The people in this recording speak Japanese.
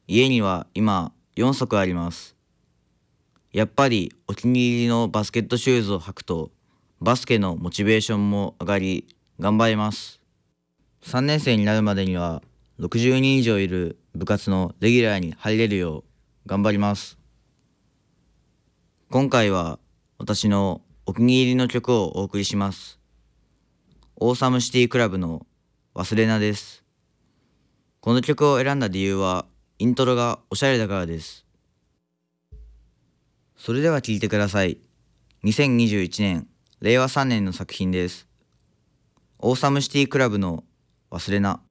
家には今4足あります。やっぱりお気に入りのバスケットシューズを履くとバスケのモチベーションも上がり頑張れます。3年生になるまでには60人以上いる部活のレギュラーに入れるよう頑張ります。今回は私のお気に入りの曲をお送りします。オーサムシティクラブの忘れなです。この曲を選んだ理由はイントロがおしゃれだからです。それでは聴いてください。2021年令和3年の作品です。オーサムシティクラブの忘れな。